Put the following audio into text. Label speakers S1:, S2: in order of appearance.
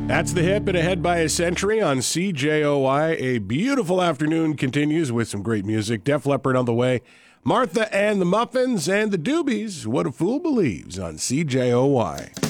S1: That's the hip and ahead by a century on CJOY. A beautiful afternoon continues with some great music. Def Leppard on the way. Martha and the Muffins and the Doobies. What a Fool Believes on CJOY.